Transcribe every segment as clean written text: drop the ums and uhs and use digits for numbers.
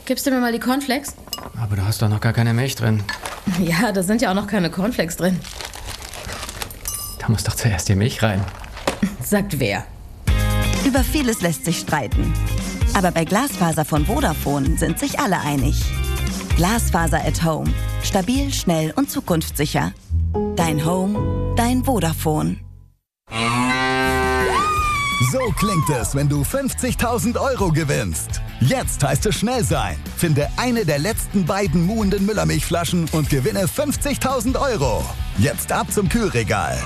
Gibst du mir mal die Cornflakes? Aber du hast doch noch gar keine Milch drin. Ja, da sind ja auch noch keine Cornflakes drin. Da muss doch zuerst die Milch rein. Sagt wer? Über vieles lässt sich streiten. Aber bei Glasfaser von Vodafone sind sich alle einig. Glasfaser at Home. Stabil, schnell und zukunftssicher. Dein Home, dein Vodafone. So klingt es, wenn du 50.000 Euro gewinnst. Jetzt heißt es schnell sein. Finde eine der letzten beiden muhenden Müllermilchflaschen und gewinne 50.000 Euro. Jetzt ab zum Kühlregal.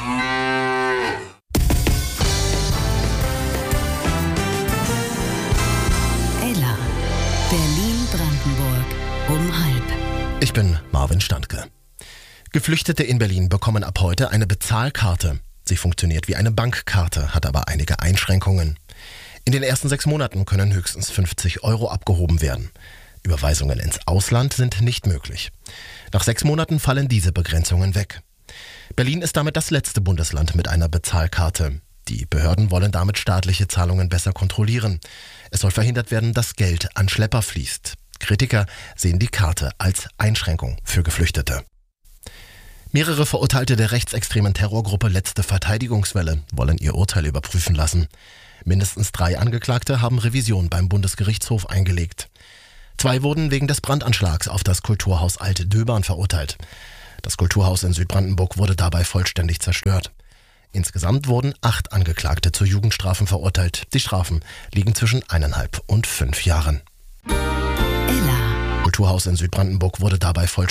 Ella, Berlin-Brandenburg um 12:30. Ich bin Marvin Standke. Geflüchtete in Berlin bekommen ab heute eine Bezahlkarte. Sie funktioniert wie eine Bankkarte, hat aber einige Einschränkungen. In den ersten 6 Monaten können höchstens 50 Euro abgehoben werden. Überweisungen ins Ausland sind nicht möglich. Nach 6 Monaten fallen diese Begrenzungen weg. Berlin ist damit das letzte Bundesland mit einer Bezahlkarte. Die Behörden wollen damit staatliche Zahlungen besser kontrollieren. Es soll verhindert werden, dass Geld an Schlepper fließt. Kritiker sehen die Karte als Einschränkung für Geflüchtete. Mehrere Verurteilte der rechtsextremen Terrorgruppe Letzte Verteidigungswelle wollen ihr Urteil überprüfen lassen. Mindestens 3 Angeklagte haben Revision beim Bundesgerichtshof eingelegt. 2 wurden wegen des Brandanschlags auf das Kulturhaus Alte Döbern verurteilt. Das Kulturhaus in Südbrandenburg wurde dabei vollständig zerstört. Insgesamt wurden 8 Angeklagte zu Jugendstrafen verurteilt. Die Strafen liegen zwischen 1,5 und 5 Jahren. Ella. Kulturhaus in Südbrandenburg wurde dabei vollständig